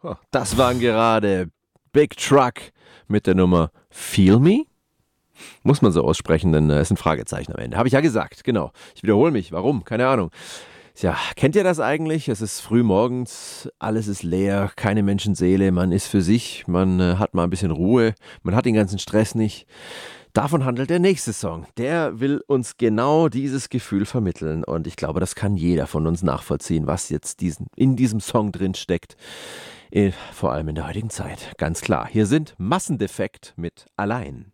Das waren gerade Big Truck mit der Nummer Feel Me. Muss man so aussprechen, denn ist ein Fragezeichen am Ende. Habe ich ja gesagt, genau. Ich wiederhole mich. Warum? Keine Ahnung. Ja, kennt ihr das eigentlich? Es ist früh morgens, alles ist leer, keine Menschenseele, man ist für sich, man hat mal ein bisschen Ruhe, man hat den ganzen Stress nicht. Davon handelt der nächste Song. Der will uns genau dieses Gefühl vermitteln und ich glaube, das kann jeder von uns nachvollziehen, was jetzt in diesem Song drin steckt. Vor allem in der heutigen Zeit. Ganz klar. Hier sind Massendefekt mit Allein.